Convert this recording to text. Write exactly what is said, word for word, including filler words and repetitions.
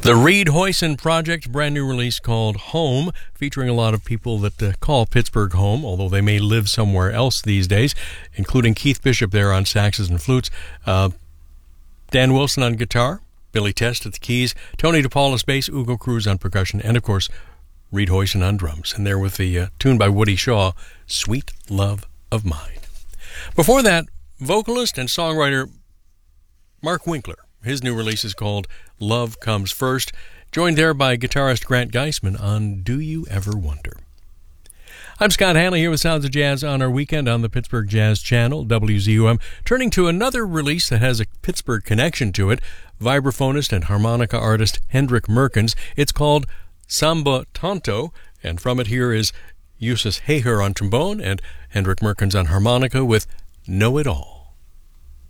The Reed Hoyson Project, brand new release called Home, featuring a lot of people that uh, call Pittsburgh home, although they may live somewhere else these days, including Keith Bishop there on saxes and flutes, uh, Dan Wilson on guitar, Billy Test at the keys, Tony DePaulis bass, Ugo Cruz on percussion, and of course, Reed Hoyson on drums. And there with the uh, tune by Woody Shaw, Sweet Love of Mine. Before that, vocalist and songwriter Mark Winkler. His new release is called Love Comes First, joined there by guitarist Grant Geisman on Do You Ever Wonder. I'm Scott Hanley here with Sounds of Jazz on our weekend on the Pittsburgh Jazz Channel, W Z U M, turning to another release that has a Pittsburgh connection to it, vibraphonist and harmonica artist Hendrik Merkens. It's called Samba Tonto, and from it here is Yusuf Heher on trombone and Hendrik Merkens on harmonica with Know It All.